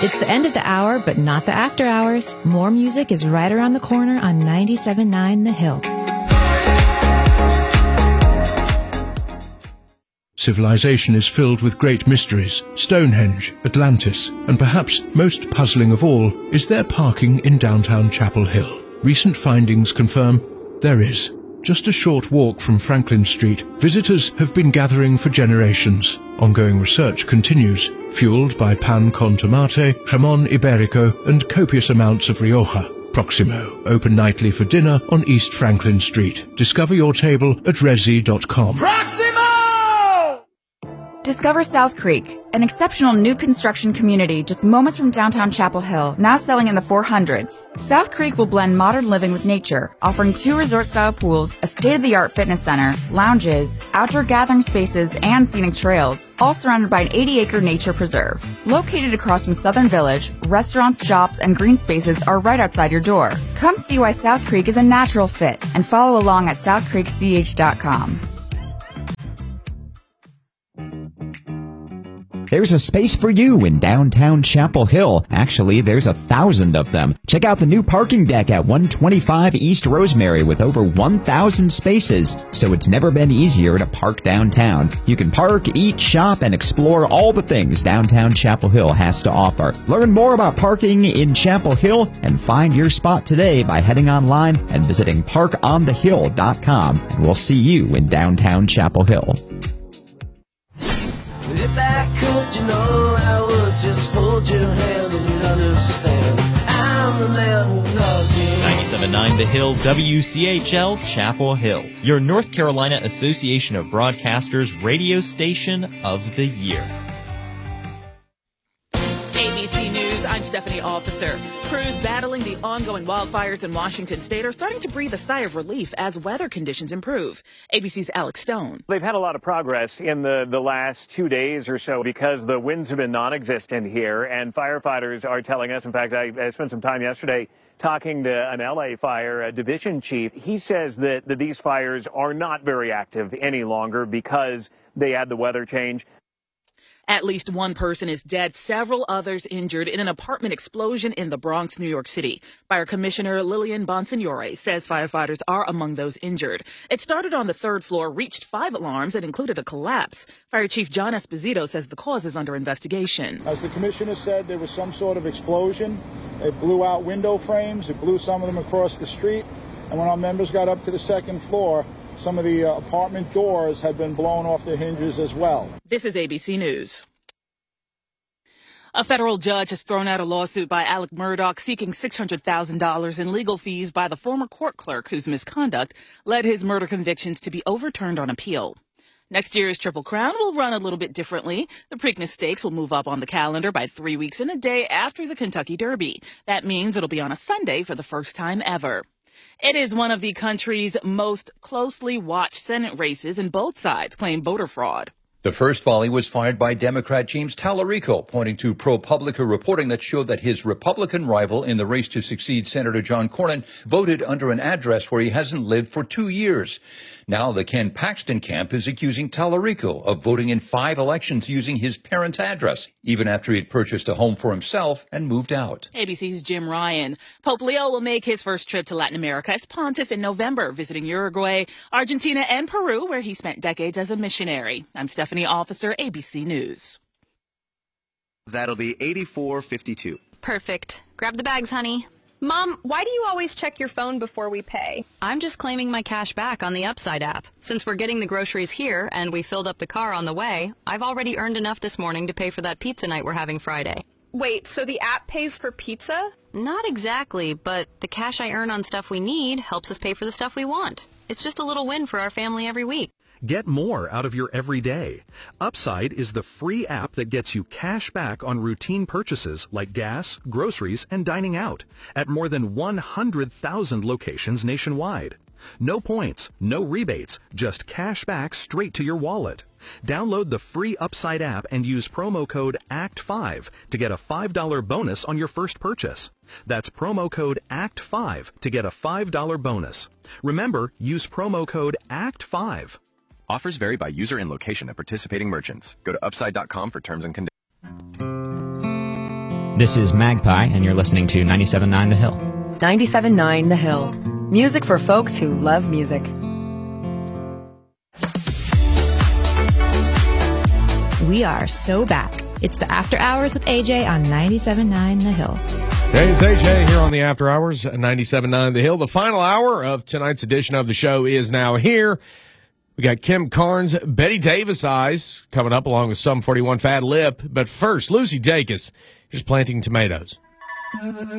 It's the end of the hour, but not the after hours. More music is right around the corner on 97.9 The Hill. Civilization is filled with great mysteries. Stonehenge, Atlantis, and perhaps most puzzling of all is there parking in downtown Chapel Hill. Recent findings confirm there is. Just a short walk from Franklin Street, visitors have been gathering for generations. Ongoing research continues, fueled by pan con tomate, jamón ibérico, and copious amounts of Rioja. Proximo, open nightly for dinner on East Franklin Street. Discover your table at resi.com. Discover South Creek, an exceptional new construction community just moments from downtown Chapel Hill, now selling in the 400s. South Creek will blend modern living with nature, offering 2 resort-style pools, a state-of-the-art fitness center, lounges, outdoor gathering spaces, and scenic trails, all surrounded by an 80-acre nature preserve. Located across from Southern Village, restaurants, shops, and green spaces are right outside your door. Come see why South Creek is a natural fit and follow along at southcreekch.com. There's a space for you in downtown Chapel Hill. Actually, there's 1,000 of them. Check out the new parking deck at 125 East Rosemary with over 1,000 spaces, so it's never been easier to park downtown. You can park, eat, shop, and explore all the things downtown Chapel Hill has to offer. Learn more about parking in Chapel Hill and find your spot today by heading online and visiting parkonthehill.com. And we'll see you in downtown Chapel Hill. If I could, you know, I would just hold your hand and you'd understand. I'm the man who loves you. 97.9 The Hill, WCHL, Chapel Hill. Your North Carolina Association of Broadcasters radio station of the year. ABC News, I'm Stephanie Officer. Crews battling the ongoing wildfires in Washington state are starting to breathe a sigh of relief as weather conditions improve. ABC's Alex Stone. They've had a lot of progress in the last 2 days or so because the winds have been non-existent here, and firefighters are telling us, in fact, I spent some time yesterday talking to an LA fire division chief. He says that these fires are not very active any longer because they had the weather change. At least one person is dead, several others injured in an apartment explosion in the Bronx, New York City. Fire Commissioner Lillian Bonsignore says firefighters are among those injured. It started on the 3rd floor, reached 5 alarms, and included a collapse. Fire Chief John Esposito says the cause is under investigation. As the commissioner said, there was some sort of explosion. It blew out window frames. It blew some of them across the street. And when our members got up to the 2nd floor, some of the apartment doors had been blown off their hinges as well. This is ABC News. A federal judge has thrown out a lawsuit by Alec Murdaugh seeking $600,000 in legal fees by the former court clerk whose misconduct led his murder convictions to be overturned on appeal. Next year's Triple Crown will run a little bit differently. The Preakness Stakes will move up on the calendar by 3 weeks and a day after the Kentucky Derby. That means it'll be on a Sunday for the first time ever. It is one of the country's most closely watched Senate races, and both sides claim voter fraud. The first volley was fired by Democrat James Tallarico, pointing to ProPublica reporting that showed that his Republican rival in the race to succeed Senator John Cornyn voted under an address where he hasn't lived for 2 years. Now the Ken Paxton camp is accusing Tallarico of voting in 5 elections using his parents' address, even after he had purchased a home for himself and moved out. ABC's Jim Ryan. Pope Leo will make his first trip to Latin America as pontiff in November, visiting Uruguay, Argentina, and Peru, where he spent decades as a missionary. I'm Stephanie Officer, ABC News. That'll be $84.52. Perfect. Grab the bags, honey. Mom, why do you always check your phone before we pay? I'm just claiming my cash back on the Upside app. Since we're getting the groceries here and we filled up the car on the way, I've already earned enough this morning to pay for that pizza night we're having Friday. Wait, so the app pays for pizza? Not exactly, but the cash I earn on stuff we need helps us pay for the stuff we want. It's just a little win for our family every week. Get more out of your everyday. Upside is the free app that gets you cash back on routine purchases like gas, groceries, and dining out at more than 100,000 locations nationwide. No points, no rebates, just cash back straight to your wallet. Download the free Upside app and use promo code ACT5 to get a $5 bonus on your first purchase. That's promo code ACT5 to get a $5 bonus. Remember, use promo code ACT5. Offers vary by user and location at participating merchants. Go to upside.com for terms and conditions. This is Magpie, and you're listening to 97.9 The Hill. 97.9 The Hill. Music for folks who love music. We are so back. It's the After Hours with AJ on 97.9 The Hill. Hey, it's AJ here on the After Hours, 97.9 The Hill. The final hour of tonight's edition of the show is now here. We got Kim Carnes, Betty Davis Eyes coming up along with Sum 41 Fat Lip. But first, Lucy Dacus is planting tomatoes.